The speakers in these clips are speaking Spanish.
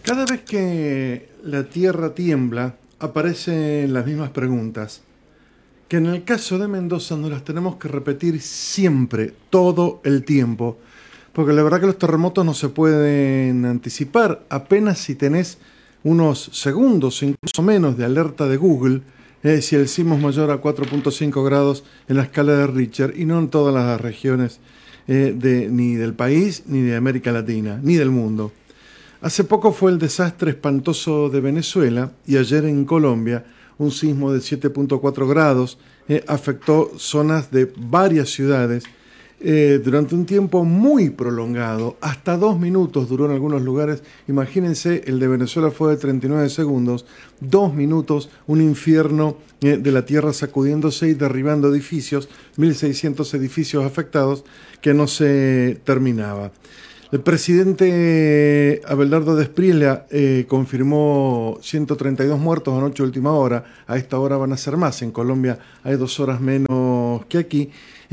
Cada vez que la Tierra tiembla, aparecen las mismas preguntas, que en el caso de Mendoza nos las tenemos que repetir siempre, todo el tiempo, porque la verdad que los terremotos no se pueden anticipar. Apenas si tenés unos segundos, incluso menos, de alerta de Google, si el sismo es mayor a 4.5 grados en la escala de Richter, y no en todas las regiones ni del país, ni de América Latina, ni del mundo. Hace poco fue el desastre espantoso de Venezuela, y ayer en Colombia un sismo de 7.4 grados afectó zonas de varias ciudades durante un tiempo muy prolongado, hasta 2 minutos duró en algunos lugares. Imagínense, el de Venezuela fue de 39 segundos, 2 minutos, un infierno de la tierra sacudiéndose y derribando edificios, 1.600 edificios afectados que no se terminaba. El presidente Abelardo Desprila confirmó 132 muertos anoche última hora. A esta hora van a ser más. En Colombia hay 2 horas menos que aquí.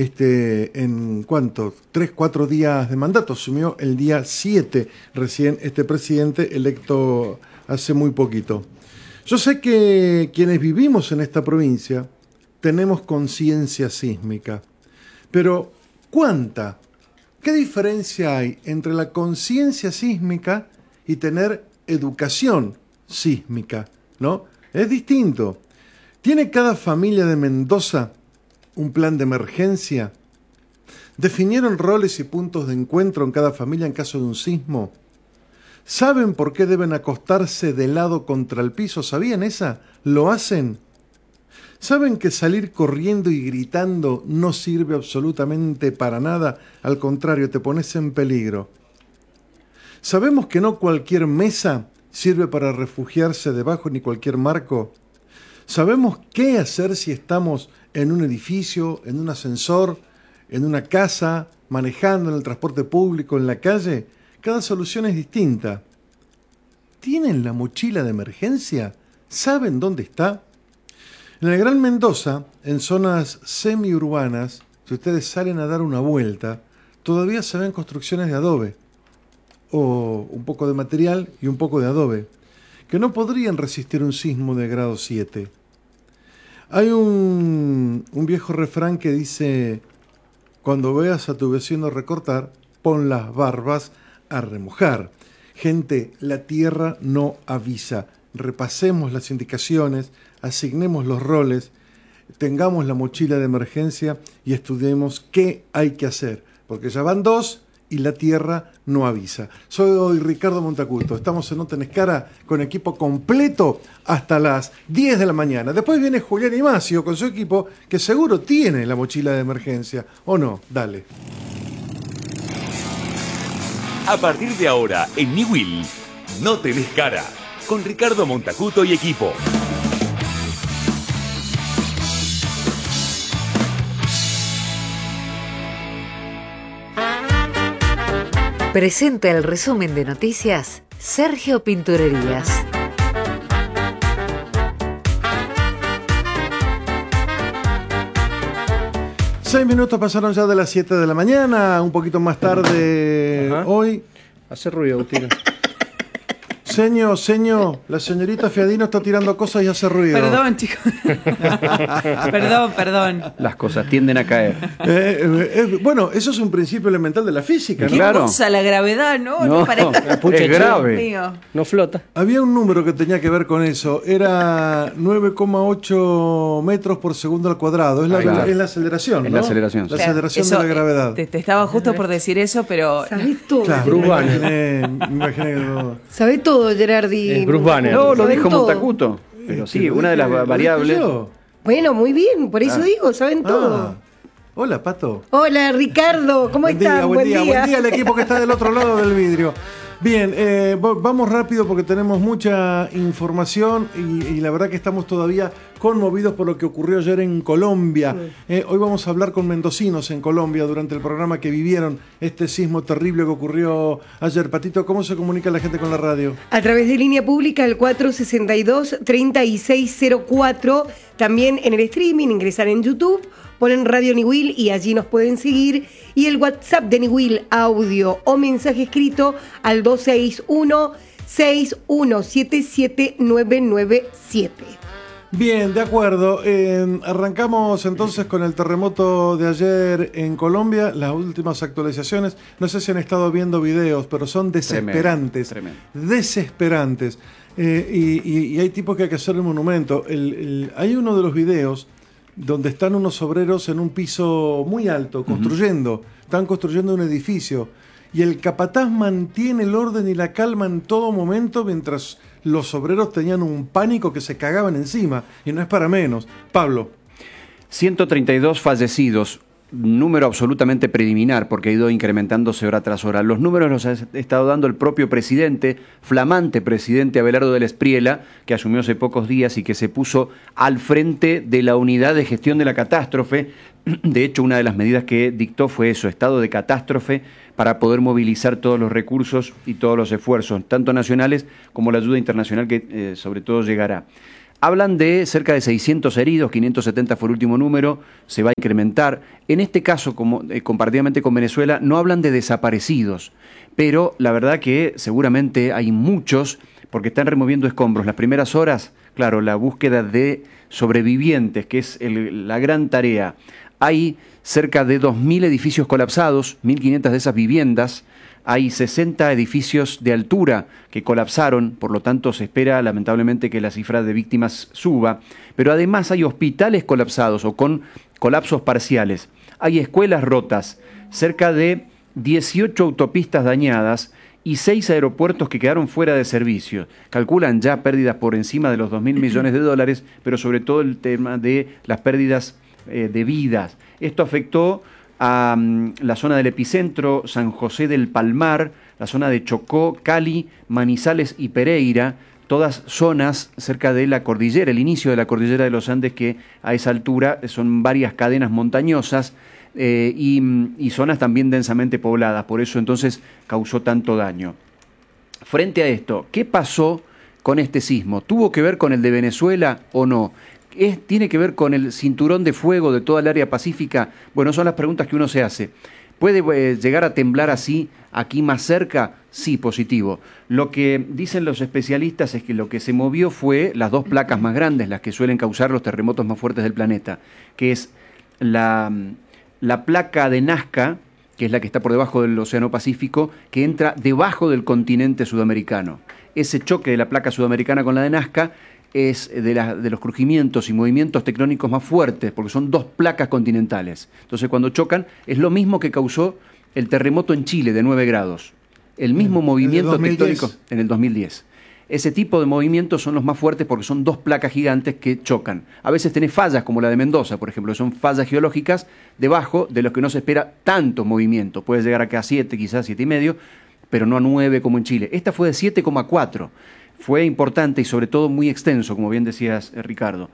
¿En cuánto? 3-4 días de mandato. Asumió el día 7 recién este presidente electo hace muy poquito. Yo sé que quienes vivimos en esta provincia tenemos conciencia sísmica. Pero, ¿cuánta? ¿Qué diferencia hay entre la conciencia sísmica y tener educación sísmica? ¿No? Es distinto. ¿Tiene cada familia de Mendoza un plan de emergencia? ¿Definieron roles y puntos de encuentro en cada familia en caso de un sismo? ¿Saben por qué deben acostarse de lado contra el piso? ¿Sabían esa? ¿Lo hacen? ¿Saben que salir corriendo y gritando no sirve absolutamente para nada? Al contrario, te pones en peligro. ¿Sabemos que no cualquier mesa sirve para refugiarse debajo ni cualquier marco? ¿Sabemos qué hacer si estamos en un edificio, en un ascensor, en una casa, manejando en el transporte público, en la calle? Cada solución es distinta. ¿Tienen la mochila de emergencia? ¿Saben dónde está? En el Gran Mendoza, en zonas semiurbanas, si ustedes salen a dar una vuelta, todavía se ven construcciones de adobe, o un poco de material y un poco de adobe, que no podrían resistir un sismo de grado 7. Hay un viejo refrán que dice: cuando veas a tu vecino recortar, pon las barbas a remojar. Gente, la tierra no avisa. Repasemos las indicaciones, asignemos los roles, tengamos la mochila de emergencia y estudiemos qué hay que hacer, porque ya van 2 y la tierra no avisa. Soy Ricardo Montacuto, estamos en No Tenés Cara con equipo completo hasta las 10 de la mañana. Después viene Julián Imacio con su equipo, que seguro tiene la mochila de emergencia, ¿o no? Dale. A partir de ahora, en Niwil, No Tenés Cara, con Ricardo Montacuto y equipo. Presenta el resumen de noticias Sergio Pinturerías. Seis minutos pasaron ya de las 7 de la mañana, un poquito más tarde. Ajá. Hoy. Hace ruido, Agustina. Señor, la señorita Fiadino está tirando cosas y hace ruido. Perdón, chicos. Perdón. Las cosas tienden a caer. Bueno, eso es un principio elemental de la física, ¿no? ¿Qué cosa la gravedad, no? No, es grave. Mío. No flota. Había un número que tenía que ver con eso. Era 9,8 metros por segundo al cuadrado. Es la aceleración, ¿no? Es la aceleración. La aceleración de la gravedad. Te estaba justo por decir eso, pero... ¿Sabés todo? Claro, me imaginé que no. ¿Sabés todo, Gerardi? Bruce Banner. No, lo dijo todo. Montacuto. Pero sí, una de las variables. Bueno, muy bien, por eso digo, saben todo. Hola, Pato. Hola, Ricardo, ¿cómo estás? Buen día al equipo que está del otro lado del vidrio. Bien, vamos rápido porque tenemos mucha información y la verdad que estamos todavía conmovidos por lo que ocurrió ayer en Colombia. Hoy vamos a hablar con mendocinos en Colombia durante el programa que vivieron este sismo terrible que ocurrió ayer. Patito, ¿cómo se comunica la gente con la radio? A través de línea pública al 462-3604. También en el streaming, ingresar en YouTube, ponen Radio Niwil y allí nos pueden seguir. Y el WhatsApp de Niwil, audio o mensaje escrito al 261-6177-997. Bien, de acuerdo. Arrancamos entonces con el terremoto de ayer en Colombia. Las últimas actualizaciones, no sé si han estado viendo videos, pero son desesperantes. Tremendo. Desesperantes. Y hay tipos que hay que hacer el monumento. Hay uno de los videos donde están unos obreros en un piso muy alto, construyendo. Están construyendo un edificio. Y el capataz mantiene el orden y la calma en todo momento mientras los obreros tenían un pánico que se cagaban encima. Y no es para menos. Pablo. 132 fallecidos, número absolutamente preliminar porque ha ido incrementándose hora tras hora. Los números los ha estado dando el propio presidente, flamante presidente Abelardo del Espriella, que asumió hace pocos días y que se puso al frente de la unidad de gestión de la catástrofe. De hecho, una de las medidas que dictó fue eso, estado de catástrofe, para poder movilizar todos los recursos y todos los esfuerzos, tanto nacionales como la ayuda internacional que sobre todo llegará. Hablan de cerca de 600 heridos, 570 fue el último número, se va a incrementar. En este caso, comparativamente con Venezuela, no hablan de desaparecidos, pero la verdad que seguramente hay muchos, porque están removiendo escombros. Las primeras horas, claro, la búsqueda de sobrevivientes, que es la gran tarea. Hay cerca de 2.000 edificios colapsados, 1.500 de esas viviendas. Hay 60 edificios de altura que colapsaron, por lo tanto se espera lamentablemente que la cifra de víctimas suba. Pero además hay hospitales colapsados o con colapsos parciales. Hay escuelas rotas, cerca de 18 autopistas dañadas y 6 aeropuertos que quedaron fuera de servicio. Calculan ya pérdidas por encima de los 2.000 millones de dólares, pero sobre todo el tema de las pérdidas de vidas. Esto afectó a la zona del epicentro, San José del Palmar, la zona de Chocó, Cali, Manizales y Pereira, todas zonas cerca de la cordillera, el inicio de la cordillera de los Andes, que a esa altura son varias cadenas montañosas y zonas también densamente pobladas, por eso entonces causó tanto daño. Frente a esto, ¿qué pasó con este sismo? ¿Tuvo que ver con el de Venezuela o no? ¿Tiene que ver con el cinturón de fuego de toda el área pacífica? Bueno, son las preguntas que uno se hace. ¿Puede llegar a temblar así aquí más cerca? Sí, positivo. Lo que dicen los especialistas es que lo que se movió fue las dos placas más grandes, las que suelen causar los terremotos más fuertes del planeta, que es la placa de Nazca, que es la que está por debajo del Océano Pacífico, que entra debajo del continente sudamericano. Ese choque de la placa sudamericana con la de Nazca es de los crujimientos y movimientos tectónicos más fuertes, porque son dos placas continentales. Entonces, cuando chocan, es lo mismo que causó el terremoto en Chile de 9 grados. El mismo movimiento tectónico en el 2010. Ese tipo de movimientos son los más fuertes porque son dos placas gigantes que chocan. A veces tenés fallas como la de Mendoza, por ejemplo, son fallas geológicas debajo de los que no se espera tanto movimiento. Puede llegar acá a 7, quizás 7,5, pero no a 9 como en Chile. Esta fue de 7,4. Fue importante y sobre todo muy extenso, como bien decías, Ricardo.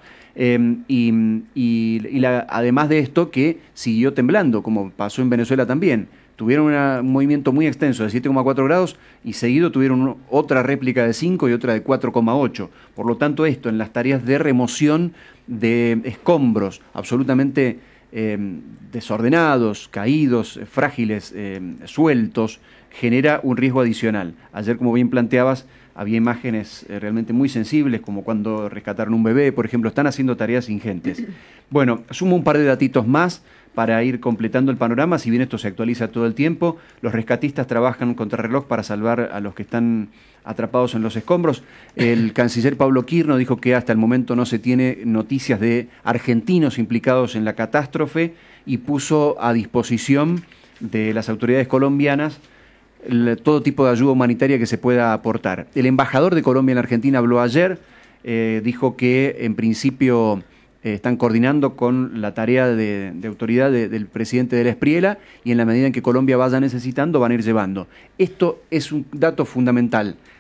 Además de esto, que siguió temblando, como pasó en Venezuela también. Tuvieron un movimiento muy extenso de 7,4 grados y seguido tuvieron otra réplica de 5 y otra de 4,8. Por lo tanto, esto en las tareas de remoción de escombros absolutamente desordenados, caídos, frágiles, sueltos, genera un riesgo adicional. Ayer, como bien planteabas, había imágenes realmente muy sensibles, como cuando rescataron un bebé, por ejemplo. Están haciendo tareas ingentes. Bueno, sumo un par de datitos más para ir completando el panorama, si bien esto se actualiza todo el tiempo. Los rescatistas trabajan contrarreloj para salvar a los que están atrapados en los escombros. El canciller Pablo Quirno dijo que hasta el momento no se tiene noticias de argentinos implicados en la catástrofe y puso a disposición de las autoridades colombianas todo tipo de ayuda humanitaria que se pueda aportar. El embajador de Colombia en la Argentina habló ayer, dijo que en principio están coordinando con la tarea de autoridad del presidente del Espriella y en la medida en que Colombia vaya necesitando van a ir llevando. Esto es un dato fundamental.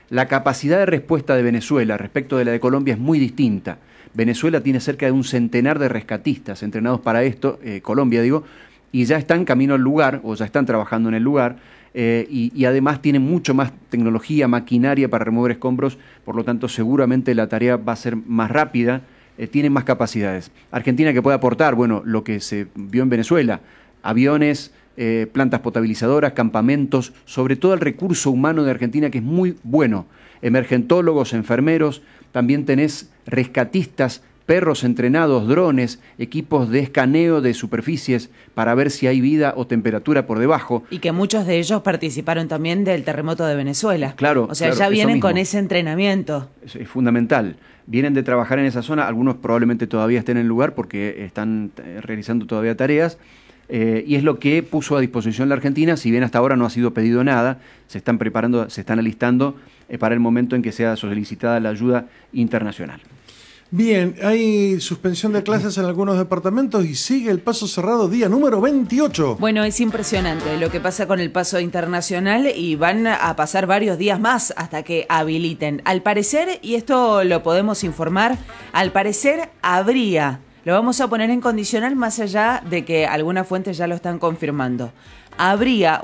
La capacidad de respuesta de Venezuela respecto de la de Colombia es muy distinta. Venezuela tiene cerca de un centenar de rescatistas entrenados para esto, Colombia digo, y ya están camino al lugar, o ya están trabajando en el lugar, y además tienen mucho más tecnología, maquinaria para remover escombros, por lo tanto seguramente la tarea va a ser más rápida, tienen más capacidades. Argentina, que puede aportar, bueno, lo que se vio en Venezuela, aviones, plantas potabilizadoras, campamentos, sobre todo el recurso humano de Argentina, que es muy bueno, emergentólogos, enfermeros, también tenés rescatistas, perros entrenados, drones, equipos de escaneo de superficies para ver si hay vida o temperatura por debajo. Y que muchos de ellos participaron también del terremoto de Venezuela. Claro. O sea, claro, ya vienen mismo. con ese entrenamiento. Es fundamental. Vienen de trabajar en esa zona, algunos probablemente todavía estén en el lugar porque están realizando todavía tareas, y es lo que puso a disposición la Argentina, si bien hasta ahora no ha sido pedido nada, se están preparando, se están alistando para el momento en que sea solicitada la ayuda internacional. Bien, hay suspensión de clases en algunos departamentos y sigue el paso cerrado día número 28. Bueno, es impresionante lo que pasa con el paso internacional y van a pasar varios días más hasta que habiliten. Al parecer, y esto lo podemos informar, al parecer habría, lo vamos a poner en condicional más allá de que algunas fuentes ya lo están confirmando. Habría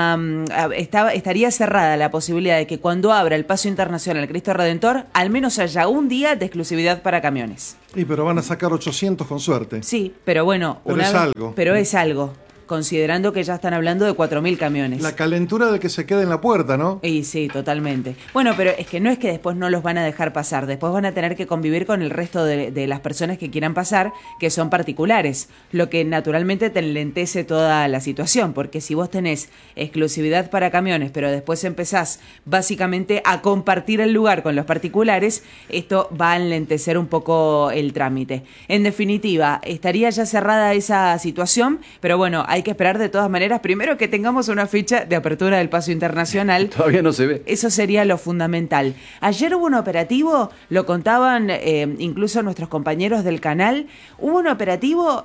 estaría cerrada la posibilidad de que cuando abra el paso internacional Cristo Redentor, al menos haya un día de exclusividad para camiones. Y pero van a sacar 800 con suerte. Sí, pero bueno, Pero es algo. Pero es algo, considerando que ya están hablando de 4.000 camiones. La calentura de que se quede en la puerta, ¿no? Y sí, totalmente. Bueno, pero es que no es que después no los van a dejar pasar, después van a tener que convivir con el resto de las personas que quieran pasar, que son particulares, lo que naturalmente te enlentece toda la situación, porque si vos tenés exclusividad para camiones, pero después empezás básicamente a compartir el lugar con los particulares, esto va a enlentecer un poco el trámite. En definitiva, estaría ya cerrada esa situación, pero bueno, hay que esperar de todas maneras, primero que tengamos una fecha de apertura del paso internacional. Todavía no se ve. Eso sería lo fundamental. Ayer hubo un operativo, lo contaban incluso nuestros compañeros del canal, hubo un operativo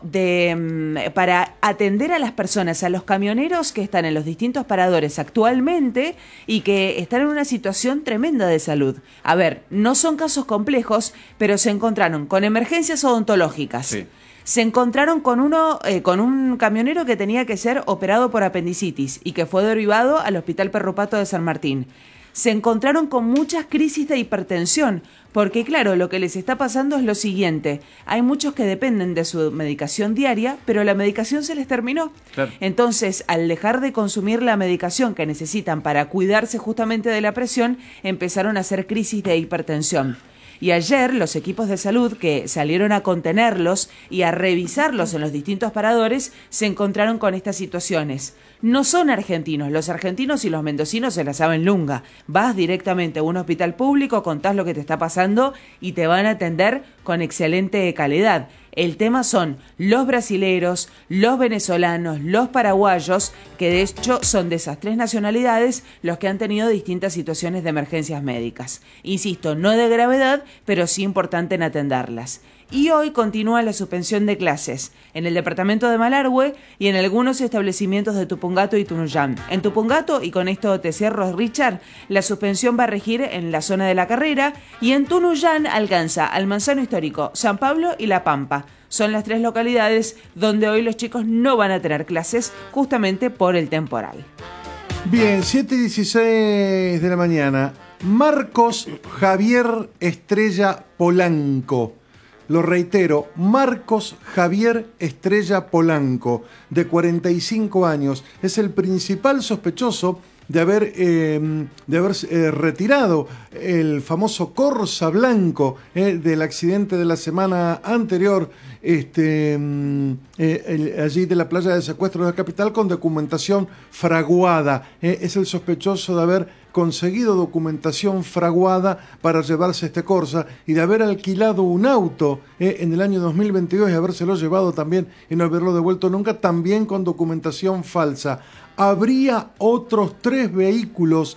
para atender a las personas, a los camioneros que están en los distintos paradores actualmente y que están en una situación tremenda de salud. A ver, no son casos complejos, pero se encontraron con emergencias odontológicas. Sí. Se encontraron con un camionero que tenía que ser operado por apendicitis y que fue derivado al Hospital Perrupato de San Martín. Se encontraron con muchas crisis de hipertensión, porque claro, lo que les está pasando es lo siguiente. Hay muchos que dependen de su medicación diaria, pero la medicación se les terminó. Claro. Entonces, al dejar de consumir la medicación que necesitan para cuidarse justamente de la presión, empezaron a hacer crisis de hipertensión. Y ayer los equipos de salud que salieron a contenerlos y a revisarlos en los distintos paradores se encontraron con estas situaciones. No son argentinos, los argentinos y los mendocinos se la saben lunga. Vas directamente a un hospital público, contás lo que te está pasando y te van a atender con excelente calidad. El tema son los brasileros, los venezolanos, los paraguayos, que de hecho son de esas 3 nacionalidades los que han tenido distintas situaciones de emergencias médicas. Insisto, no de gravedad, pero sí importante en atenderlas. Y hoy continúa la suspensión de clases en el departamento de Malargüe y en algunos establecimientos de Tupungato y Tunuyán. En Tupungato, y con esto te cierro, Richard, la suspensión va a regir en la zona de La Carrera y en Tunuyán alcanza al Manzano Histórico, San Pablo y La Pampa. Son las 3 localidades donde hoy los chicos no van a tener clases justamente por el temporal. Bien, 7:16 de la mañana. Marcos Javier Estrella Polanco. Lo reitero, Marcos Javier Estrella Polanco, de 45 años, es el principal sospechoso de haber retirado el famoso Corsa Blanco del accidente de la semana anterior, allí de la playa de secuestro de la capital, con documentación fraguada. Es el sospechoso de haber conseguido documentación fraguada para llevarse este Corsa y de haber alquilado un auto en el año 2022 y habérselo llevado también y no haberlo devuelto nunca, también con documentación falsa. Habría otros tres vehículos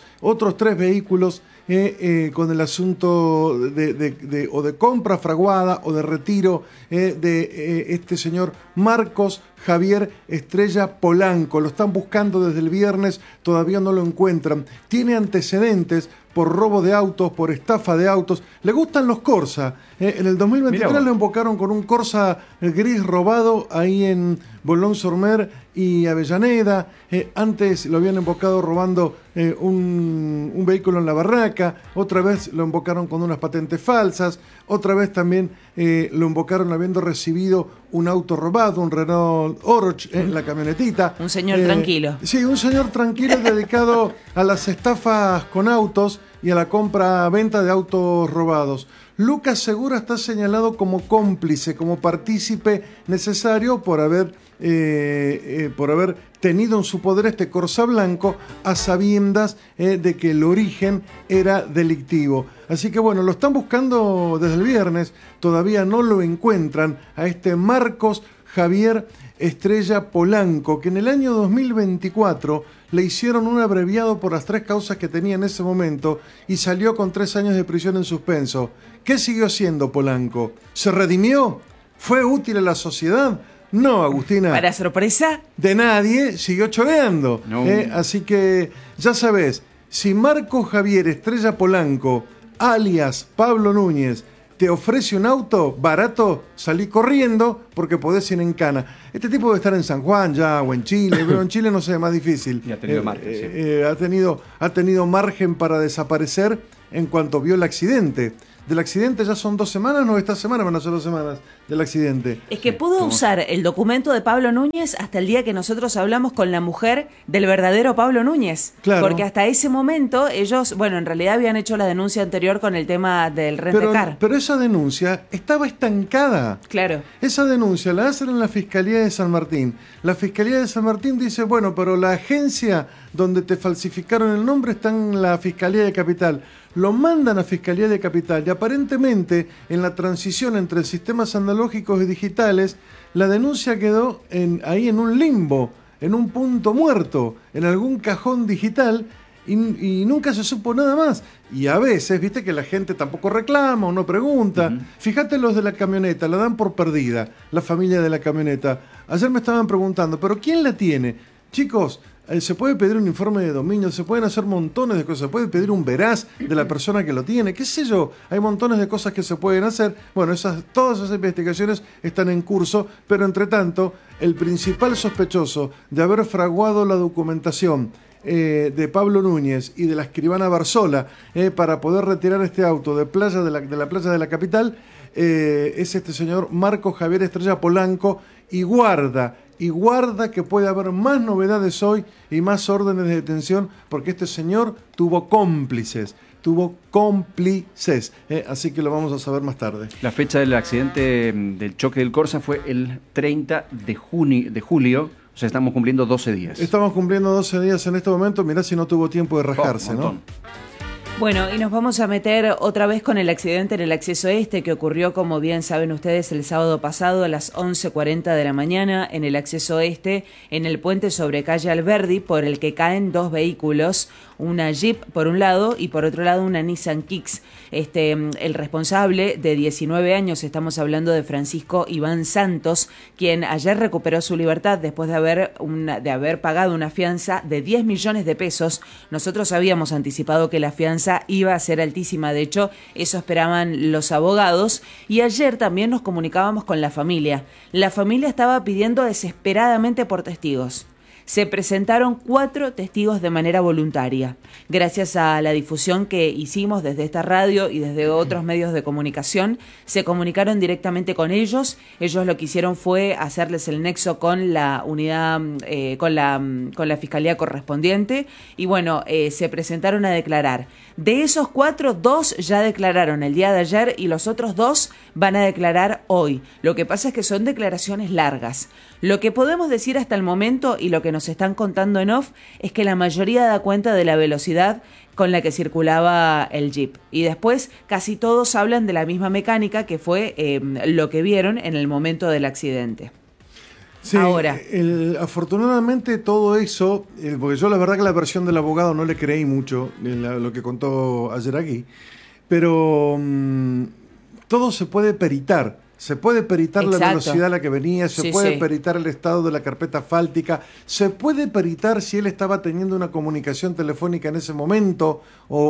con el asunto de compra fraguada o de retiro de este señor Marcos Javier Estrella Polanco. Lo están buscando desde el viernes, todavía no lo encuentran. Tiene antecedentes por robo de autos, por estafa de autos. Le gustan los Corsa. En el 2023 lo invocaron con un Corsa gris robado ahí en Boulogne-sur-Mer y Avellaneda. Antes lo habían invocado robando un vehículo en la barraca. Otra vez lo invocaron con unas patentes falsas. Otra vez también lo invocaron habiendo recibido un auto robado, un Renault Oroch, la camionetita. Un señor tranquilo. Sí, un señor tranquilo dedicado a las estafas con autos y a la compra-venta de autos robados. Lucas Segura está señalado como cómplice, como partícipe necesario por haber tenido en su poder este Corsa blanco a sabiendas de que el origen era delictivo. Así que bueno, lo están buscando desde el viernes, todavía no lo encuentran a este Marcos Javier Estrella Polanco, que en el año 2024 le hicieron un abreviado por las 3 causas que tenía en ese momento y salió con 3 años de prisión en suspenso. ¿Qué siguió haciendo Polanco? ¿Se redimió? ¿Fue útil a la sociedad? No, Agustina. ¿Para sorpresa? De nadie, siguió choreando. No. Así que ya sabes, si Marco Javier Estrella Polanco, alias Pablo Núñez, te ofrece un auto barato, salí corriendo porque podés ir en cana. Este tipo debe estar en San Juan ya o en Chile, pero en Chile no sé, más difícil. Y ha tenido margen, sí. Ha tenido margen para desaparecer en cuanto vio el accidente. Del accidente ya son 2 semanas, no, esta semana van a ser 2 semanas del accidente. Es que pudo usar el documento de Pablo Núñez hasta el día que nosotros hablamos con la mujer del verdadero Pablo Núñez. Claro. Porque hasta ese momento ellos, bueno, en realidad habían hecho la denuncia anterior con el tema del Rent-A-Car. Pero esa denuncia estaba estancada. Claro. Esa denuncia la hacen en la Fiscalía de San Martín. La Fiscalía de San Martín dice, bueno, pero la agencia donde te falsificaron el nombre está en la Fiscalía de Capital. Lo mandan a Fiscalía de Capital y aparentemente en la transición entre sistemas analógicos y digitales, la denuncia quedó ahí en un limbo, en un punto muerto, en algún cajón digital y nunca se supo nada más. Y a veces, viste que la gente tampoco reclama o no pregunta. Uh-huh. Fíjate los de la camioneta, la dan por perdida, la familia de la camioneta. Ayer me estaban preguntando, ¿pero quién la tiene? Chicos, se puede pedir un informe de dominio, se pueden hacer montones de cosas, se puede pedir un veraz de la persona que lo tiene, qué sé yo, hay montones de cosas que se pueden hacer. Bueno, todas esas investigaciones están en curso, pero entre tanto, el principal sospechoso de haber fraguado la documentación de Pablo Núñez y de la escribana Barzola para poder retirar este auto de la playa de la capital es este señor Marco Javier Estrella Polanco, y guarda que puede haber más novedades hoy y más órdenes de detención, porque este señor tuvo cómplices, así que lo vamos a saber más tarde. La fecha del accidente del choque del Corsa fue el 30 de julio, o sea, estamos cumpliendo 12 días. Estamos cumpliendo 12 días en este momento, mirá si no tuvo tiempo de rajarse, ¿no? Bueno, y nos vamos a meter otra vez con el accidente en el acceso este que ocurrió, como bien saben ustedes, el sábado pasado a las 11:40 de la mañana en el acceso este, en el puente sobre calle Alberdi, por el que caen 2 vehículos, una Jeep por un lado y por otro lado una Nissan Kicks. El responsable de 19 años, estamos hablando de Francisco Iván Santos, quien ayer recuperó su libertad después de haber pagado una fianza de 10 millones de pesos. Nosotros habíamos anticipado que la fianza iba a ser altísima, de hecho, eso esperaban los abogados, y ayer también nos comunicábamos con la familia. La familia estaba pidiendo desesperadamente por testigos. Se presentaron 4 testigos de manera voluntaria. Gracias a la difusión que hicimos desde esta radio y desde otros medios de comunicación, se comunicaron directamente con ellos. Ellos lo que hicieron fue hacerles el nexo con la unidad, con la fiscalía correspondiente, y bueno, se presentaron a declarar. De esos 4, 2 ya declararon el día de ayer y los otros 2 van a declarar hoy. Lo que pasa es que son declaraciones largas. Lo que podemos decir hasta el momento y lo que nos están contando en off es que la mayoría da cuenta de la velocidad con la que circulaba el Jeep. Y después casi todos hablan de la misma mecánica que fue lo que vieron en el momento del accidente. Sí, ahora, afortunadamente todo eso, porque yo la verdad que la versión del abogado no le creí mucho, lo que contó ayer aquí, pero todo se puede peritar, Se puede peritar la Exacto. velocidad a la que venía, se Sí, puede sí. peritar el estado de la carpeta asfáltica, se puede peritar si él estaba teniendo una comunicación telefónica en ese momento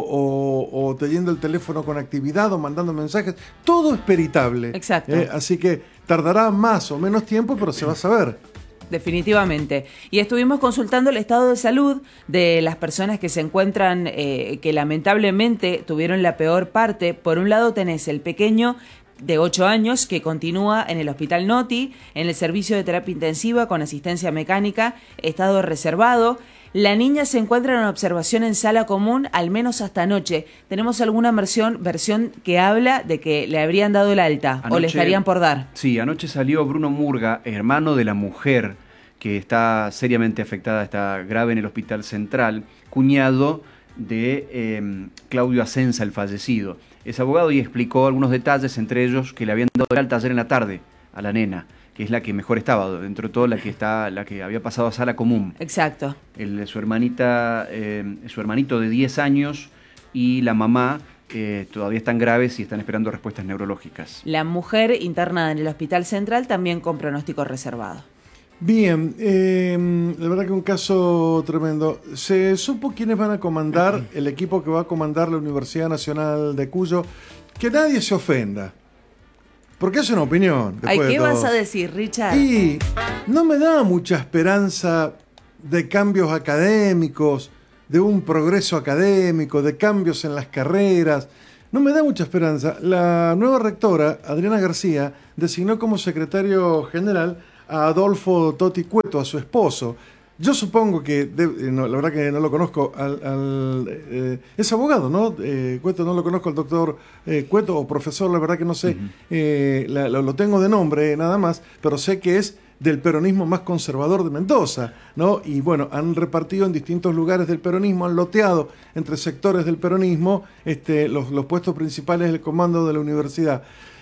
o teniendo el teléfono con actividad o mandando mensajes. Todo es peritable. Exacto. Así que tardará más o menos tiempo, pero se va a saber. Definitivamente. Y estuvimos consultando el estado de salud de las personas que se encuentran, que lamentablemente tuvieron la peor parte. Por un lado tenés el pequeño de 8 años que continúa en el Hospital Noti, en el servicio de terapia intensiva con asistencia mecánica, estado reservado. La niña se encuentra en observación en sala común, al menos hasta anoche. ¿Tenemos alguna versión que habla de que le habrían dado el alta o le estarían por dar? Sí, anoche salió Bruno Murga, hermano de la mujer que está seriamente afectada, está grave en el Hospital Central, cuñado de Claudio Asenza, el fallecido. Es abogado y explicó algunos detalles, entre ellos que le habían dado el alta ayer en la tarde a la nena, que es la que mejor estaba, dentro de todo la que había pasado a sala común. Exacto. Su hermanito de 10 años y la mamá todavía están graves y están esperando respuestas neurológicas. La mujer internada en el Hospital Central también con pronóstico reservado. Bien, la verdad que un caso tremendo. ¿Se supo quiénes van a comandar el equipo que va a comandar la Universidad Nacional de Cuyo? Que nadie se ofenda, porque es una opinión. Ay, después de ¿qué todo. vas a decir, Richard? Y no me da mucha esperanza de cambios académicos, de un progreso académico, de cambios en las carreras. No me da mucha esperanza. La nueva rectora, Adriana García, designó como secretario general a Adolfo Totti Cueto, a su esposo. Yo supongo que, la verdad que no lo conozco, es abogado, ¿no? Cueto, no lo conozco, el doctor Cueto, o profesor, la verdad que no sé, lo tengo de nombre nada más, pero sé que es del peronismo más conservador de Mendoza, ¿no? Y bueno, han repartido en distintos lugares del peronismo, han loteado entre sectores del peronismo los puestos principales del comando de la universidad.